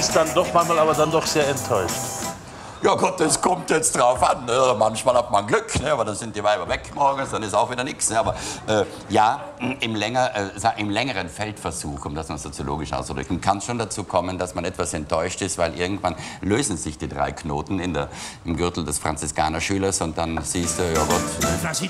ist dann doch manchmal aber dann doch sehr enttäuscht. Ja Gott, das kommt jetzt drauf an. Ne? Manchmal hat man Glück, ne? Aber dann sind die Weiber weg morgens, dann ist auch wieder nichts. Ne? Aber ja, im längeren Feldversuch, um das mal soziologisch auszudrücken, kann es schon dazu kommen, dass man etwas enttäuscht ist, weil irgendwann lösen sich die 3 Knoten im Gürtel des Franziskanerschülers und dann siehst du, ja Gott.